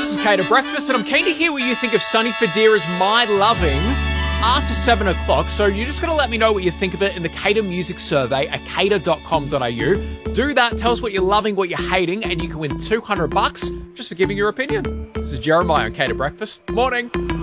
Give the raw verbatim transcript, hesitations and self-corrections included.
This is Cater Breakfast, and I'm keen to hear what you think of Sonny Fodera's My Loving after seven o'clock. So you're just going to let me know what you think of it in the Cater Music Survey at cater dot com dot a u. Do that, tell us what you're loving, what you're hating, and you can win two hundred bucks just for giving your opinion. This is Jeremiah on Cater Breakfast. Morning.